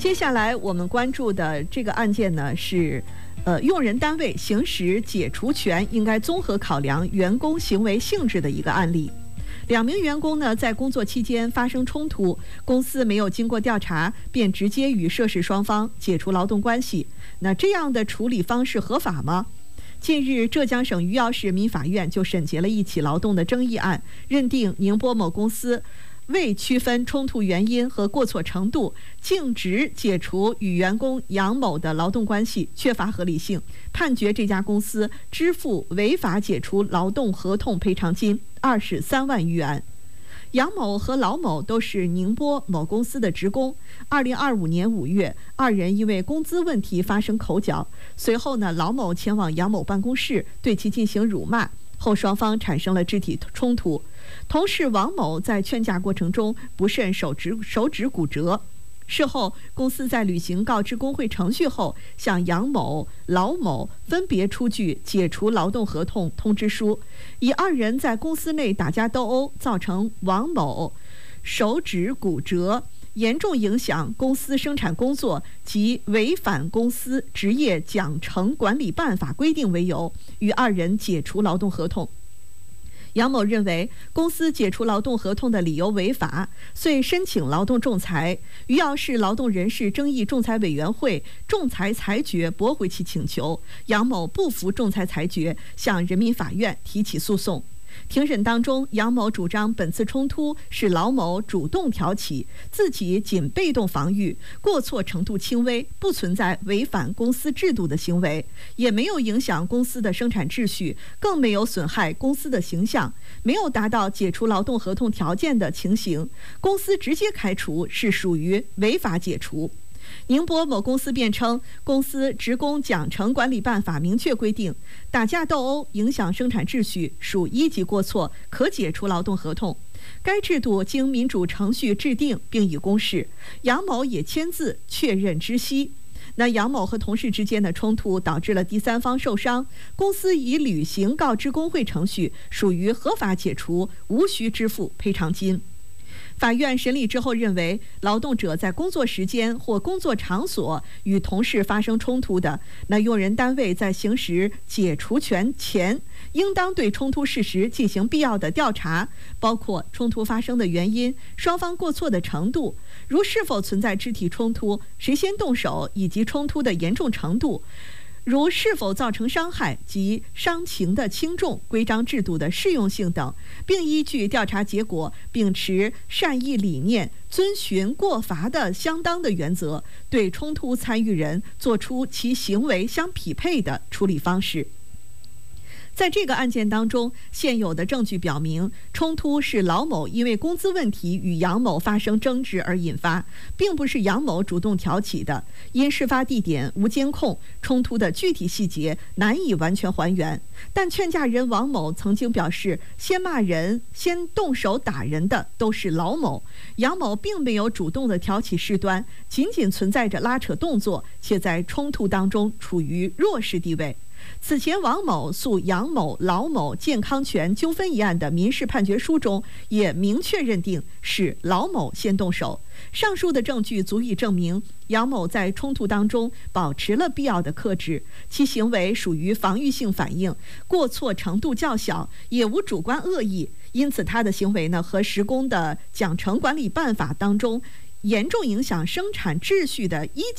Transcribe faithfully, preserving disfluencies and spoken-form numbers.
接下来我们关注的这个案件呢是，呃，用人单位行使解除权应该综合考量员工行为性质的一个案例。两名员工呢在工作期间发生冲突，公司没有经过调查便直接与涉事双方解除劳动关系，那这样的处理方式合法吗？近日，浙江省余姚市民法院就审结了一起劳动的争议案，认定宁波某公司未区分冲突原因和过错程度，径直解除与员工杨某的劳动关系，缺乏合理性，判决这家公司支付违法解除劳动合同赔偿金二十三万余元。杨某和劳某都是宁波某公司的职工。二零二五年五月，二人因为工资问题发生口角，随后呢，劳某前往杨某办公室对其进行辱骂，后双方产生了肢体冲突。同事王某在劝架过程中不慎手指手指骨折。事后，公司在履行告知工会程序后，向杨某、劳某分别出具解除劳动合同通知书，以二人在公司内打架斗殴，造成王某手指骨折，严重影响公司生产工作及违反公司职业奖惩管理办法规定为由，与二人解除劳动合同。杨某认为公司解除劳动合同的理由违法，遂申请劳动仲裁。余姚市劳动人事争议仲裁委员会仲裁裁决驳回其请求，杨某不服仲裁裁决，向人民法院提起诉讼。庭审当中，杨某主张本次冲突是劳某主动挑起，自己仅被动防御，过错程度轻微，不存在违反公司制度的行为，也没有影响公司的生产秩序，更没有损害公司的形象，没有达到解除劳动合同条件的情形，公司直接开除是属于违法解除。宁波某公司辩称，公司职工奖惩管理办法明确规定，打架斗殴影响生产秩序属一级过错，可解除劳动合同。该制度经民主程序制定并已公示，杨某也签字确认知悉。那杨某和同事之间的冲突导致了第三方受伤，公司已履行告知工会程序，属于合法解除，无需支付赔偿金。法院审理之后认为，劳动者在工作时间或工作场所与同事发生冲突的，那用人单位在行使解除权前，应当对冲突事实进行必要的调查，包括冲突发生的原因、双方过错的程度，如是否存在肢体冲突、谁先动手以及冲突的严重程度，如是否造成伤害及伤情的轻重、规章制度的适用性等，并依据调查结果，秉持善意理念，遵循过罚的相当的原则，对冲突参与人作出其行为相匹配的处理方式。在这个案件当中，现有的证据表明，冲突是劳某因为工资问题与杨某发生争执而引发，并不是杨某主动挑起的。因事发地点无监控，冲突的具体细节难以完全还原。但劝架人王某曾经表示，先骂人、先动手打人的都是劳某，杨某并没有主动的挑起事端，仅仅存在着拉扯动作，且在冲突当中处于弱势地位。此前，王某诉杨某、劳某健康权纠纷一案的民事判决书中，也明确认定是劳某先动手。上述的证据足以证明，杨某在冲突当中保持了必要的克制，其行为属于防御性反应，过错程度较小，也无主观恶意，因此他的行为呢和施工的奖惩管理办法当中严重影响生产秩序的一